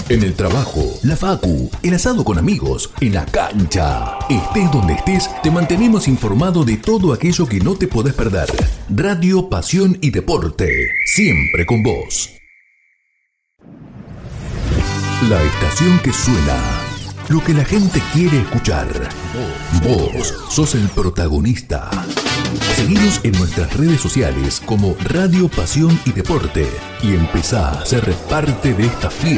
En el trabajo, la facu, el asado con amigos, en la cancha. Estés donde estés, te mantenemos informado de todo aquello que no te podés perder. Radio, pasión y deporte, siempre con vos. La estación que suena, lo que la gente quiere escuchar. Vos sos el protagonista. Seguinos en nuestras redes sociales como Radio, Pasión y Deporte y empezá a ser parte de esta fiesta.